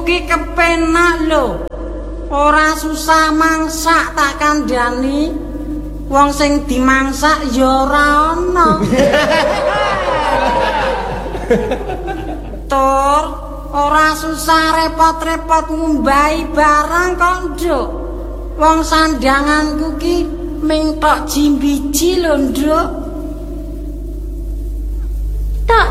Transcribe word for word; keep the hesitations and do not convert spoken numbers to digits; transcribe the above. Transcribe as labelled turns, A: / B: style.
A: Iku ki kepenak lho. Ora susah mangsak tak kandhani. Wong sing dimangsak ya ora ana. Tur, ora susah repot-repot ngumbahi barang kok, Nduk. Wong sandanganku ki ming tok jimbiji lho, Nduk.